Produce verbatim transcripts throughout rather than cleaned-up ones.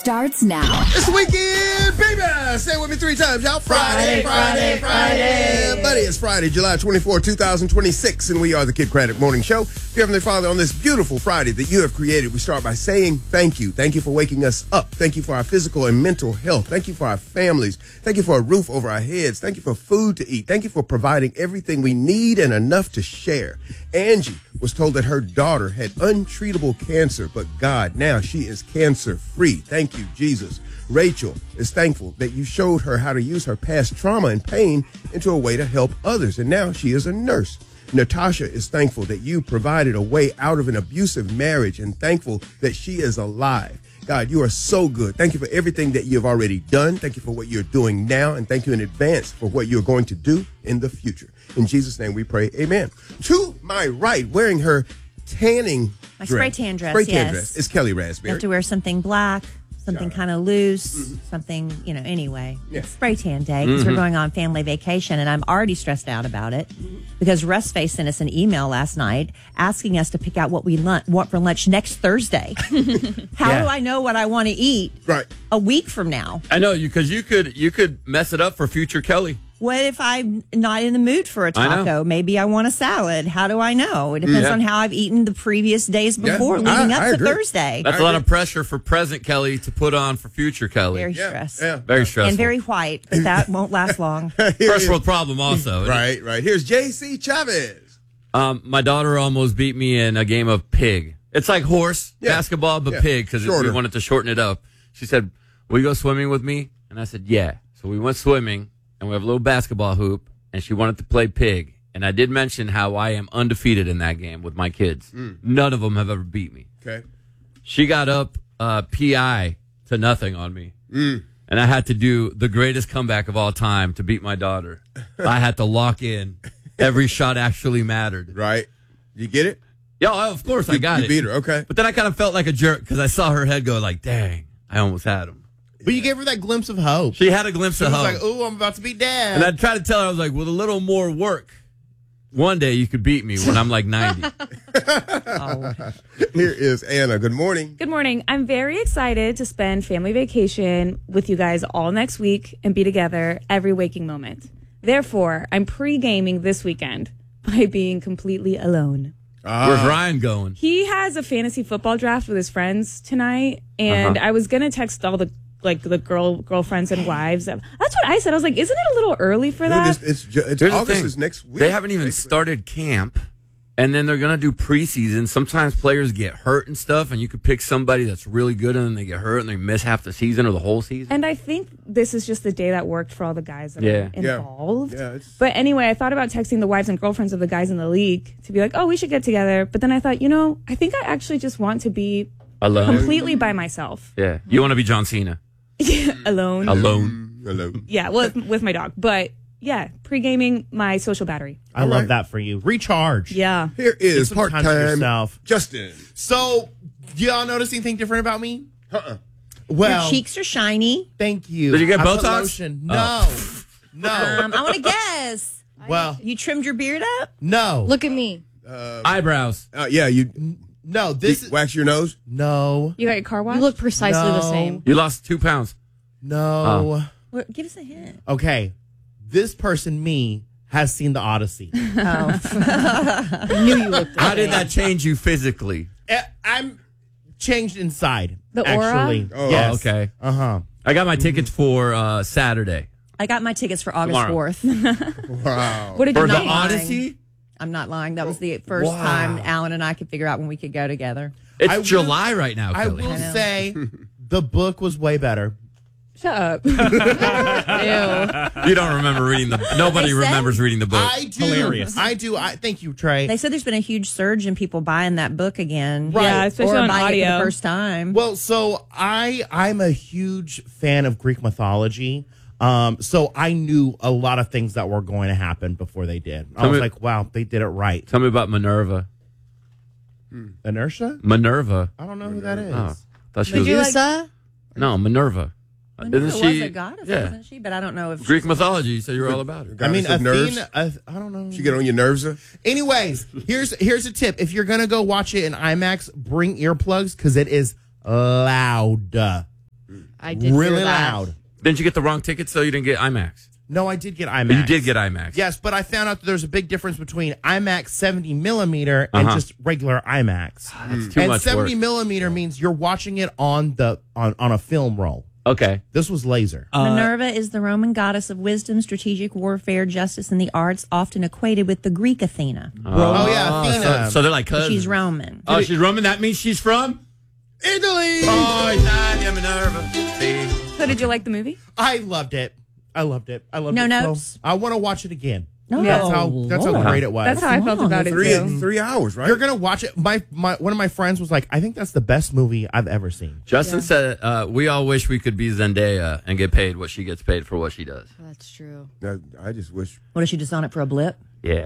starts now. It's the weekend, baby! Say it with me three times, y'all. Friday, Friday, Friday. Friday. Buddy, it's Friday, July twenty-fourth, two thousand twenty-six, and we are the Kid Craddock Morning Show. Dear Heavenly Father, on this beautiful Friday that you have created, we start by saying thank you. Thank you for waking us up. Thank you for our physical and mental health. Thank you for our families. Thank you for a roof over our heads. Thank you for food to eat. Thank you for providing everything we need and enough to share. Angie was told that her daughter had untreatable cancer, but God, now she is cancer-free. Thank you, Jesus. Rachel is thankful that you showed her how to use her past trauma and pain into a way to help others, and now she is a nurse. Natasha is thankful that you provided a way out of an abusive marriage and thankful that she is alive. God, you are so good. Thank you for everything that you have already done. Thank you for what you're doing now, and thank you in advance for what you're going to do in the future. In Jesus' name we pray, amen. To my right, wearing her tanning My dress, spray tan dress, spray tan yes. dress, is Kelly You Raspberry. have to wear something black, something kind of loose, mm-hmm. something, you know, anyway. Yeah. It's spray tan day because Mm-hmm. we're going on family vacation, and I'm already stressed out about it because Russ Face sent us an email last night asking us to pick out what we lunch, want for lunch next Thursday. How Yeah. do I know what I want to eat Right. a week from now? I know you because you could you could mess it up for future Kelly. What if I'm not in the mood for a I know. taco? Maybe I want a salad. How do I know? It depends Yeah. on how I've eaten the previous days Yeah, before, I- leading up I to agree. Thursday. That's a lot of pressure for present Kelly to put on for future Kelly. Very Yeah, stressed. yeah. Very stressful. And very white, but that won't last long. First world problem also. Right, right. Here's J C Chavez. Um, my daughter almost beat me in a game of pig. It's like horse Yeah. basketball, but Yeah. pig because we Shorter. wanted to shorten it up. She said, "Will you go swimming with me?" And I said, "Yeah." So we went swimming, and we have a little basketball hoop, and she wanted to play pig. And I did mention how I am undefeated in that game with my kids. Mm. None of them have ever beat me. Okay. She got up uh, P I to nothing on me. Mm. And I had to do the greatest comeback of all time to beat my daughter. I had to lock in. Every shot actually mattered. Right. You get it? Yeah, of course I got you it. beat her, okay. But then I kind of felt like a jerk because I saw her head go like, dang, I almost had him. But you gave her that glimpse of hope. She had a glimpse She of was hope. like, "Oh, I'm about to be dad." And I tried to tell her, I was like, with a little more work, one day you could beat me when I'm like ninety. Oh. Here is Anna. Good morning. Good morning. I'm very excited to spend family vacation with you guys all next week and be together every waking moment. Therefore, I'm pre-gaming this weekend by being completely alone. Where's Ryan going? He has a fantasy football draft with his friends tonight, and Uh-huh. I was gonna text all the like the girl girlfriends and wives. That's what I said. I was like, isn't it a little early for Dude, that? it's, it's, ju- it's Here's the August thing. is next week. They haven't even started camp, and then they're going to do preseason. Sometimes players get hurt and stuff, and you could pick somebody that's really good, and then they get hurt, and they miss half the season or the whole season. And I think this is just the day that worked for all the guys that Yeah. are Yeah. involved. Yeah, it's- But anyway, I thought about texting the wives and girlfriends of the guys in the league to be like, oh, we should get together. But then I thought, you know, I think I actually just want to be Alone? completely by myself. Yeah. You want to be John Cena. Alone. Alone. Hello. Yeah, well, with, with my dog. But yeah, pre-gaming my social battery. I All love right. that for you. Recharge. Yeah. Here is Get some time to part-time yourself. Justin. So, do y'all notice anything different about me? Uh-uh. Well, Your cheeks are shiny. thank you. Did you get I put Botox? lotion. Oh. No. No. Um, I want to guess. Well, You trimmed your beard up? no. Look at me. Eyebrows. Uh, yeah, you No, this you is. wax your nose. No. You got your car washed? You look precisely the No. same. You lost two pounds. No. Well, give us a hint. Okay. This person, me, has seen the Odyssey. Oh. I knew you looked the How same. did that change you physically? Eh, I'm changed inside. The aura? Actually. Oh, yes. okay. Uh huh. I got my tickets for uh, Saturday. I got my tickets for August Tomorrow. fourth. Wow. What did For you the not lying. Odyssey? I'm not lying. That was the first Wow. time Alan and I could figure out when we could go together. It's I will- July right now, I Kelly. will I know. say the book was way better. Shut up. Ew. You don't remember reading the Nobody They said- remembers reading the book. I do. Hilarious. I do. I thank you, Trey. They said there's been a huge surge in people buying that book again. Right. Yeah, especially or on buying it for audio. the first time. Well, so I I'm a huge fan of Greek mythology. Um, so I knew a lot of things that were going to happen before they did. I Tell was me- like, wow, they did it right. Tell me about Minerva. Inertia? Minerva. I don't know who that is. Oh, thought she Did was, you like- like, no, Minerva. Minerva Isn't was she? a goddess, yeah. wasn't she? But I don't know if Greek she's- mythology. You said you were all about it. I mean, Goddess of nerves. Athena, uh, I don't know. She get on your nerves, sir? Anyways, here's here's a tip. If you're gonna go watch it in IMAX, bring earplugs because it is loud. I did really hear that. loud. Didn't you get the wrong ticket, so you didn't get IMAX? No, I did get IMAX. But you did get IMAX. Yes, but I found out that there's a big difference between IMAX seventy millimeter and Uh-huh. just regular IMAX. That's too and much seventy work. millimeter means you're watching it on the on, on a film roll. Okay. This was laser. Minerva is the Roman goddess of wisdom, strategic warfare, justice, and the arts, often equated with the Greek Athena. oh yeah, Athena. So, so they're like cousins. She's Roman. Oh, she's Roman. That means she's from Italy. Oh, Italia, Minerva. See? So did you like the movie? I loved it. I loved it. I loved No it. notes? So I want to watch it again. No, That's how that's how Lord. great it was. That's how I felt long about is it Three too. three hours, right? You're gonna watch it. My my one of my friends was like, I think that's the best movie I've ever seen. Justin said, uh, we all wish we could be Zendaya and get paid what she gets paid for what she does. That's true. I, I just wish. What is she just on it for a blip? Yeah.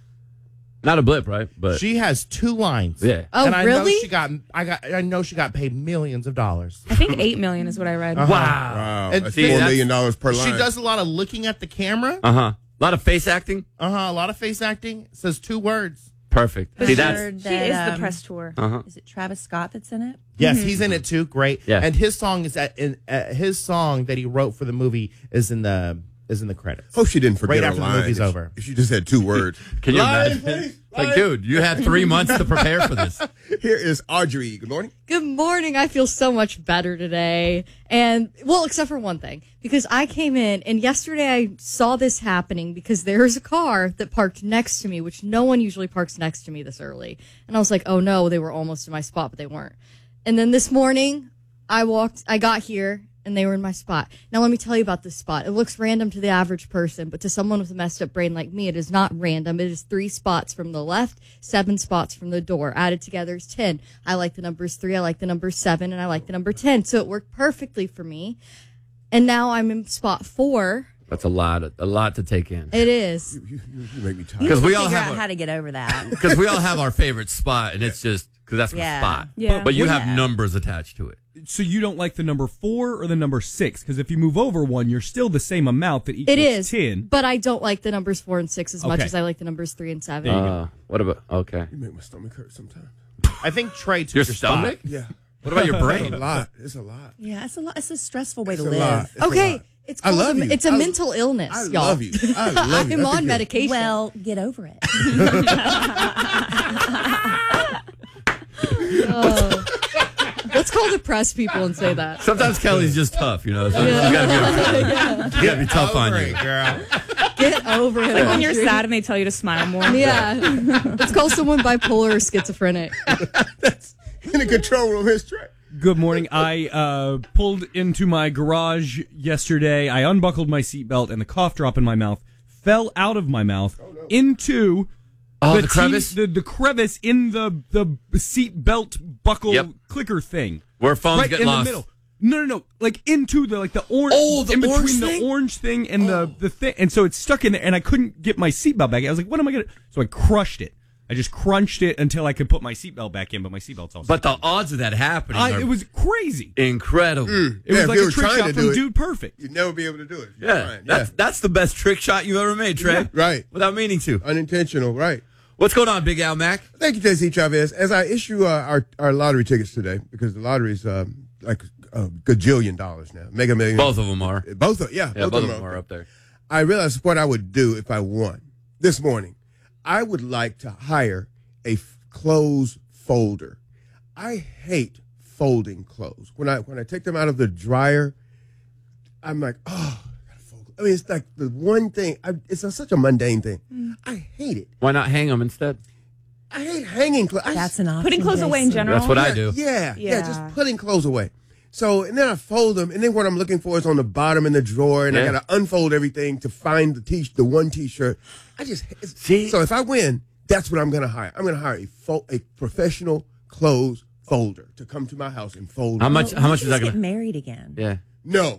Not a blip, right? But She has two lines. yeah. Oh, and I really? know she got I got I know she got paid millions of dollars. I think eight million is what I read. Wow. Wow, And that's see, four that's- million dollars per line. She does a lot of looking at the camera. Uh huh. A lot of face acting. Uh huh. A lot of face acting. Says two words. Perfect. But See, sure. that's Heard She is that, the um, press tour. uh-huh. Is it Travis Scott that's in it? Yes, he's in it too. Great. Yeah. And his song is at in, uh, his song that he wrote for the movie is in the is in the credits. Hope she didn't forget Right her after the line. movie's If she- over. If she just had two words. Can you Line, imagine? please, Like, line. dude, you had three months to prepare for this. Here is Audrey. Good morning. Good morning. I feel so much better today. And, well, except for one thing, because I came in and yesterday I saw this happening because there's a car that parked next to me, which no one usually parks next to me this early. And I was like, oh no, they were almost in my spot, but they weren't. And then this morning I walked, I got here and they were in my spot. Now let me tell you about this spot. It looks random to the average person, but to someone with a messed up brain like me, it is not random. It is three spots from the left, seven spots from the door. Added together is ten. I like the numbers three, I like the number seven, and I like the number ten. So it worked perfectly for me. And now I'm in spot four. That's a lot, of, a lot to take in. It is. You, you, you make me tired. Because we all Figure have out a- how to get over that. Because we all have our favorite spot, and it's just because that's Yeah. the spot. Yeah. But you Yeah. have numbers attached to it. So you don't like the number four or the number six? Because if you move over one, you're still the same amount that equals It is. ten. But I don't like the numbers four and six as much Okay. as I like the numbers three and seven. Uh, what about okay? You make my stomach hurt sometimes. I think Trey took Your your, stomach? spot. Yeah. What about your It's a brain? lot. It's a lot. Yeah, it's a lot. It's a stressful way It's to a live. lot. It's a Okay. lot. It's I called love a, you. It's a I- mental illness, I y'all. love you. I love you. I'm I on think medication. Well, get over it. Let's call the press people and say that. Sometimes Kelly's just tough, you know. So you gotta be, you gotta be tough on Over you. it, girl. Get over it. Like when you're Audrey. sad and they tell you to smile more. Yeah. Let's call someone bipolar or schizophrenic. In the control room, here's Trey. Good morning. I uh, pulled into my garage yesterday. I unbuckled my seatbelt, and the cough drop in my mouth fell out of my mouth into Oh, the T- crevice? the, the crevice in the the seatbelt buckle Yep. clicker thing. Where phones right get in lost. the middle. No, no, no. Like into the like the orange. Oh, the in between orange the thing? orange thing and the the thing, and so it's stuck in there, and I couldn't get my seatbelt back. I was like, "What am I gonna?" So I crushed it. I just crunched it until I could put my seatbelt back in, but my seatbelt's all. But the odds of that happening I, are it was crazy. incredible. It Yeah, was if like you a were trick trying shot to from do it- Dude Perfect. You'd never be able to do it. You're Yeah, fine. that's that's the best trick shot you ever made, Trey. Right. Without meaning to. Unintentional, right. What's going on, Big Al Mac? Thank you, J C Chavez. As I issue uh, our, our lottery tickets today, because the lottery's um, like a gajillion dollars now. Mega million. Both of them are. Both of, yeah. Yeah, both of them are up there. I realized what I would do if I won this morning. I would like to hire a f- clothes folder. I hate folding clothes. When I when I take them out of the dryer, I'm like, oh, I gotta fold. I mean, it's like the one thing. I, it's a, such a mundane thing. I hate it. Why not hang them instead? I hate hanging clothes. I That's an option. Putting clothes away in Jason. general. That's what I yeah, do. Yeah, yeah, Yeah. just putting clothes away. So, and then I fold them, and then what I'm looking for is on the bottom in the drawer, and I Yeah. got to unfold everything to find the t the one t-shirt. I just it's- See? So if I win, that's what I'm going to hire. I'm going to hire a fo- a professional clothes folder to come to my house and fold. How them. much? Well, How we much should is that just gonna? get married again? Yeah. No,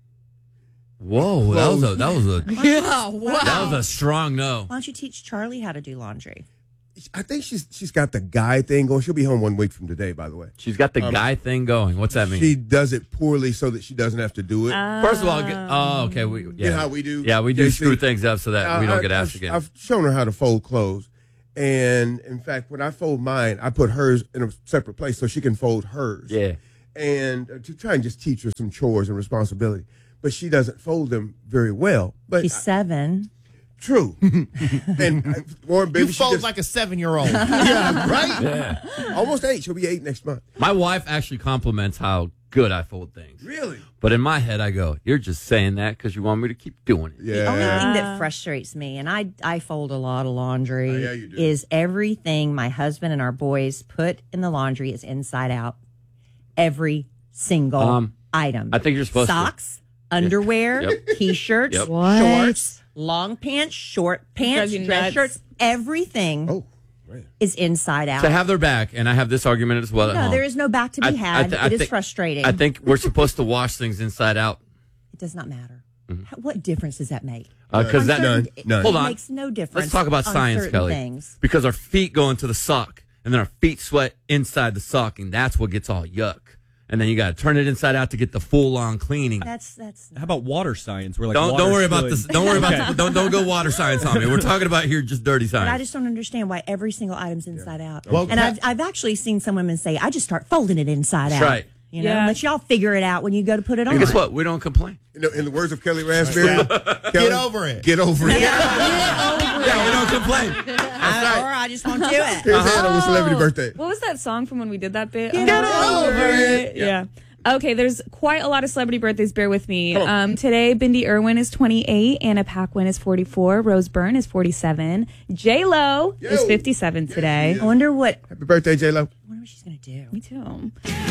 Whoa, that was a that was a Yeah, wow. that was a strong no. Why don't you teach Charlie how to do laundry? I think she's she's got the guy thing going. She'll be home one week from today, by the way. She's got the guy thing going. What's that mean? She does it poorly so that she doesn't have to do it. First of all, get, oh, okay, we yeah. You know how we do? Yeah, we do J C? screw things up so that we I- don't get I- asked I've, again. I've shown her how to fold clothes. And in fact, when I fold mine, I put hers in a separate place so she can fold hers. Yeah. and uh, to try and just teach her some chores and responsibility. But she doesn't fold them very well. But She's seven. True. and uh, Warren, baby, You she fold just, like a seven-year-old. yeah, right. Yeah. Almost eight. She'll be eight next month. My wife actually compliments how good I fold things. Really? But in my head, I go, "You're just saying that because you want me to keep doing it." Yeah. The only thing that frustrates me, and I I fold a lot of laundry, Oh, yeah, you do. is everything my husband and our boys put in the laundry is inside out. Every single Um, item. I think you're supposed to. Socks, underwear, Yep. t-shirts, Yep. What? shorts, long pants, short pants, Drives you dress nuts. shirts. Everything Oh, right. is inside out. To have their back, and I have this argument as well at no, home. there is no back to be I- I had. th- I it is think- frustrating. I think we're supposed to wash things inside out. it does not matter. How- What difference does that make? Because On that certain- None, none. It Hold on. makes no difference. Let's talk about on science, certain Kelly. Things. Because our feet go into the sock, and then our feet sweat inside the sock, and that's what gets all yuck. And then you got to turn it inside out to get the full on cleaning. That's that's. How about water science? We're like, Don't water don't worry about should- this. Don't worry about Okay. the, don't don't go water science on me. We're talking about here just dirty But I science. just don't understand why every single item's inside out. Well, and Ca- I've I've actually seen some women say, "I just start folding it inside That's out." right. You know, Yeah. let y'all figure it out when you go to put it on. And guess what? We don't complain. In the, in the words of Kelly Raspberry, Kelly, Get over it. Get over it. Yeah, we don't complain. I, or I just won't do it. Here's Hannah with celebrity birthday. What was that song from when we did that bit? Get Oh, over it. Yeah. Okay, there's quite a lot of celebrity birthdays. Bear with me. Um, today, Bindi Irwin is twenty-eight, Anna Paquin is forty-four, Rose Byrne is forty-seven, J Lo is Yo. fifty-seven today. I wonder what. Happy birthday, J Lo. I wonder what she's gonna do. Me too.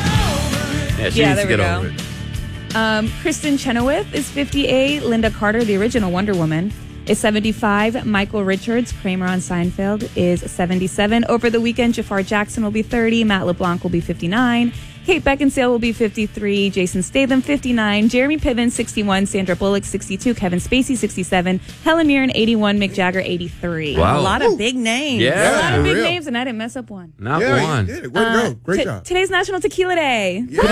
Yeah, she Yeah, needs to there get we over go. it. Um, Kristen Chenoweth is fifty-eight. Linda Carter, the original Wonder Woman, is seventy-five. Michael Richards, Kramer on Seinfeld, is seventy-seven. Over the weekend, Jafar Jackson will be thirty. Matt LeBlanc will be fifty-nine. Kate Beckinsale will be fifty-three. Jason Statham, fifty-nine. Jeremy Piven, sixty-one. Sandra Bullock, sixty-two. Kevin Spacey, sixty-seven. Helen Mirren, eighty-one. Mick Jagger, eighty-three. Wow. A lot of big names. A Yeah. lot of big real. names, and I didn't mess up one. Not yeah, one. you did it. Way to go. Great T- job. Today's National Tequila Day. Come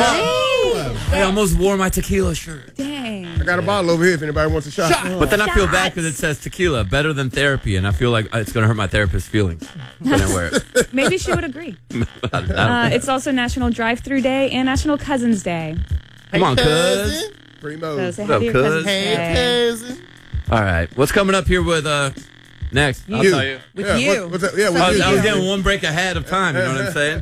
I almost wore my tequila shirt. Dang. I got a bottle over here if anybody wants a shot. But then I feel bad because it says tequila, better than therapy, and I feel like it's going to hurt my therapist's feelings when I wear it. Maybe she would agree. I don't Uh, know. it's also National Drive-Thru Day and National Cousins Day. Come on, cuz. Primo. So say What's hi up, to your cuz? cousins Hey, today. cousin. All right. What's coming up here with uh next? I'll You. tell you. With yeah, you. What, what's that? Yeah, with I was, you. I was getting one break ahead of time. You know what I'm saying?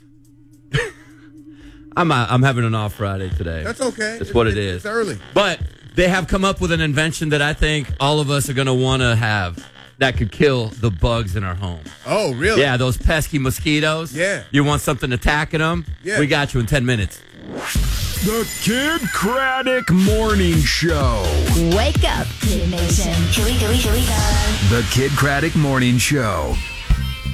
I'm uh, I'm having an off Friday today. That's okay. That's what it It's- is. It's early. But they have come up with an invention that I think all of us are going to want to have that could kill the bugs in our home. Oh, really? Yeah, those pesky mosquitoes. Yeah. You want something attacking them? Yeah. We got you in ten minutes. The Kid Craddock Morning Show. Wake up, Kid Nation. Here we go, here we go. The Kid Craddock Morning Show.